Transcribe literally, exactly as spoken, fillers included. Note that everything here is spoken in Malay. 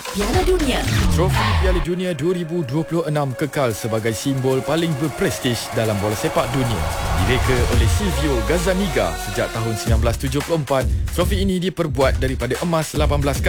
Piala Dunia. Trofi Piala Dunia dua ribu dua puluh enam kekal sebagai simbol paling berprestij dalam bola sepak dunia. Direka oleh Silvio Gazzaniga sejak tahun seribu sembilan ratus tujuh puluh empat, trofi ini diperbuat daripada emas lapan belas